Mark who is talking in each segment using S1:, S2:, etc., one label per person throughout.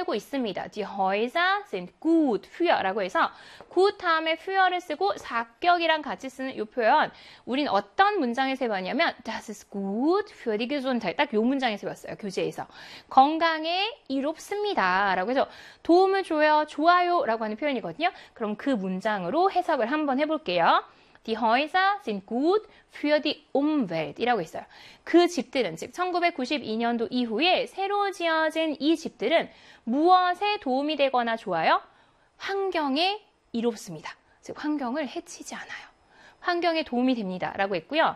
S1: 쓰고 있습니다. Die Häuser sind gut für라고 해서 gut 다음에 für를 쓰고 사격이랑 같이 쓰는 이 표현 우린 어떤 문장에서 해봤냐면 Das ist gut für die Gesundheit 딱 이 문장에서 배웠어요. 교재에서. 건강에 이롭습니다. 라고 해서 도움을 줘요. 좋아요. 라고 하는 표현이거든요. 그럼 그 문장으로 해석을 한번 해볼게요. Die Häuser sind gut für die Umwelt 이라고 있어요. 그 집들은 즉 1992년도 이후에 새로 지어진 이 집들은 무엇에 도움이 되거나 좋아요? 환경에 이롭습니다. 즉 환경을 해치지 않아요. 환경에 도움이 됩니다. 라고 했고요.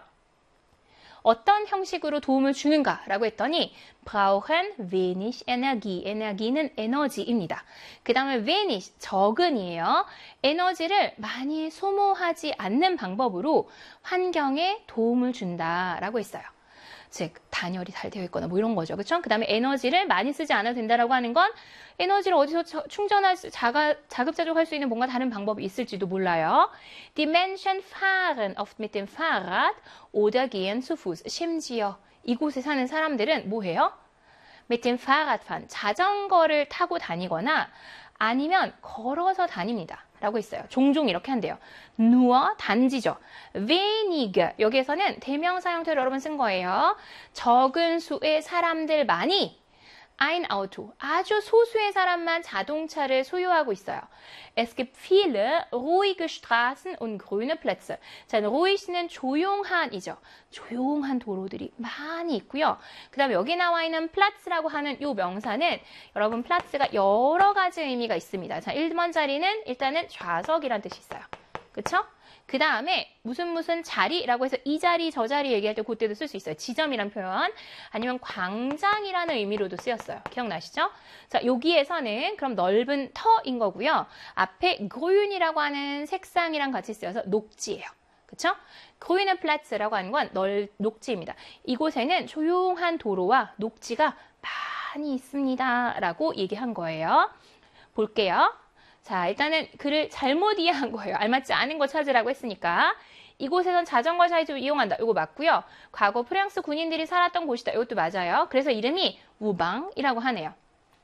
S1: 어떤 형식으로 도움을 주는가라고 했더니 brauchen wenig Energie. 에너지는 에너지입니다. 그 다음에 wenig, 적은이에요. 에너지를 많이 소모하지 않는 방법으로 환경에 도움을 준다라고 했어요. 즉 단열이 잘 되어 있거나 뭐 이런 거죠. 그렇죠? 그 다음에 에너지를 많이 쓰지 않아도 된다라고 하는 건 에너지를 어디서 충전할 자급자족할 수 있는 뭔가 다른 방법이 있을지도 몰라요. Die Menschen fahren oft mit dem Fahrrad oder gehen zu Fuß. 심지어 이곳에 사는 사람들은 뭐 해요? mit dem Fahrrad fahren. 자전거를 타고 다니거나 아니면 걸어서 다닙니다. 라고 있어요. 종종 이렇게 한대요. nur 단지죠. wenige 여기에서는 대명사 형태로 여러 번 쓴 거예요. 적은 수의 사람들만이 ein Auto 아주 소수의 사람만 자동차를 소유하고 있어요. Es gibt viele ruhige Straßen und grüne Plätze. 자, ruhig는 조용한이죠. 조용한 도로들이 많이 있고요. 그 다음에 여기 나와 있는 플라츠라고 하는 이 명사는 여러분 플라츠가 여러 가지 의미가 있습니다. 자, 1번 자리는 일단은 좌석이란 뜻이 있어요. 그쵸? 그 다음에 무슨 자리라고 해서 이 자리 저 자리 얘기할 때 그때도 쓸 수 있어요. 지점이란 표현 아니면 광장이라는 의미로도 쓰였어요. 기억나시죠? 자, 여기에서는 그럼 넓은 터인 거고요. 앞에 grün이라고 하는 색상이랑 같이 쓰여서 녹지예요. 그쵸? grüne Plätz라고 하는 건 녹지입니다. 이곳에는 조용한 도로와 녹지가 많이 있습니다. 라고 얘기한 거예요. 볼게요. 자, 일단은 글을 잘못 이해한 거예요. 알맞지 않은 거 찾으라고 했으니까. 이곳에선 자전거 사이즈로 이용한다. 이거 맞고요. 과거 프랑스 군인들이 살았던 곳이다. 이것도 맞아요. 그래서 이름이 우방이라고 하네요.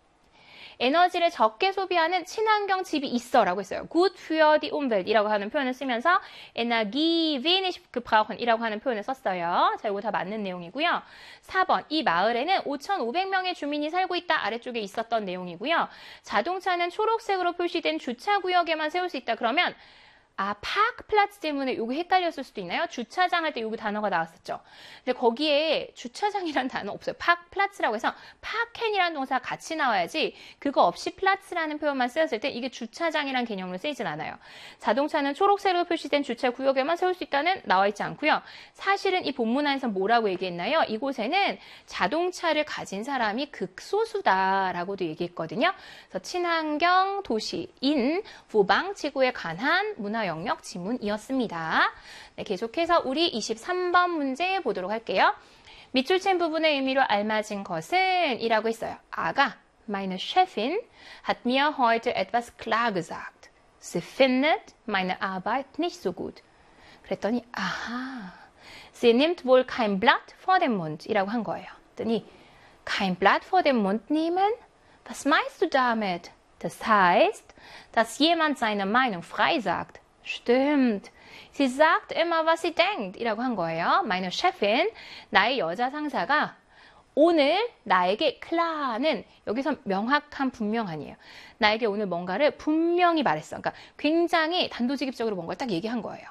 S1: 에너지를 적게 소비하는 친환경 집이 있어 라고 했어요. Gut für die Umwelt 이라고 하는 표현을 쓰면서 Energie wenig gebrauchen 이라고 하는 표현을 썼어요. 자, 이거 다 맞는 내용이고요. 4번, 이 마을에는 5,500명의 주민이 살고 있다 아래쪽에 있었던 내용이고요. 자동차는 초록색으로 표시된 주차구역에만 세울 수 있다. 그러면 파크플라츠 때문에 이거 헷갈렸을 수도 있나요? 주차장 할 때 이 단어가 나왔었죠. 근데 거기에 주차장이라는 단어 없어요. 파크플라츠라고 해서 파켄이라는 동사가 같이 나와야지 그거 없이 플라츠라는 표현만 쓰였을 때 이게 주차장이라는 개념으로 쓰이진 않아요. 자동차는 초록색으로 표시된 주차구역에만 세울 수 있다는 나와 있지 않고요. 사실은 이 본문 안에서 뭐라고 얘기했나요? 이곳에는 자동차를 가진 사람이 극소수다라고도 얘기했거든요. 그래서 친환경 도시인 후방 지구에 관한 문화 영역 지문이었습니다. 네, 계속해서 우리 23번 문제 보도록 할게요. 밑줄 친 부분의 의미로 알맞은 것은 이라고 했어요. 아가, meine Chefin hat mir heute etwas klar gesagt. Sie findet meine Arbeit nicht so gut. 그랬더니 아하, sie nimmt wohl kein Blatt vor den Mund 이라고 한 거예요. 그랬더니 kein Blatt vor den Mund nehmen? Was meinst du damit? Das heißt, dass jemand seine Meinung frei sagt. Stimmt. Sie sagt immer, was sie denkt. 이라고 한 거예요. Meine Chefin, 나의 여자 상사가 오늘 나에게 klar는 여기서 명확한 분명한이에요. 나에게 오늘 뭔가를 분명히 말했어. 그러니까 굉장히 단도직입적으로 뭔가를 딱 얘기한 거예요.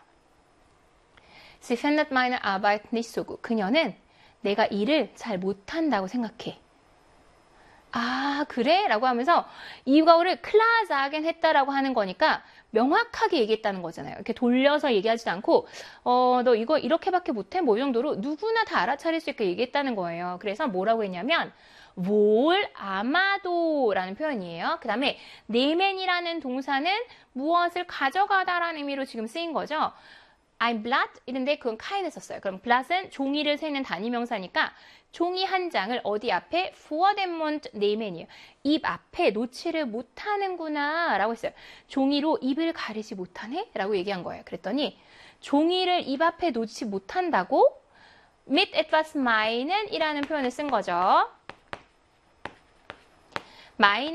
S1: Sie findet meine Arbeit nicht so gut. 그녀는 내가 일을 잘 못한다고 생각해. 아, 그래? 라고 하면서 이거를 클라자겐 했다라고 하는 거니까 명확하게 얘기했다는 거잖아요. 이렇게 돌려서 얘기하지도 않고 너 이거 이렇게밖에 못해? 뭐 이 정도로 누구나 다 알아차릴 수 있게 얘기했다는 거예요. 그래서 뭐라고 했냐면 wohl 아마도 라는 표현이에요. 그 다음에 nemen이라는 동사는 무엇을 가져가다라는 의미로 지금 쓰인 거죠. ein Blatt 이런데 그건 kein 썼어요. 그럼 blatt은 종이를 세는 단위명사니까 종이 한 장을 어디 앞에 vor dem Mund nemen이에요. 입 앞에 놓지를 못하는구나 라고 했어요. 종이로 입을 가리지 못하네? 라고 얘기한 거예요. 그랬더니 종이를 입 앞에 놓지 못한다고 mit etwas meinen 이라는 표현을 쓴 거죠. meinen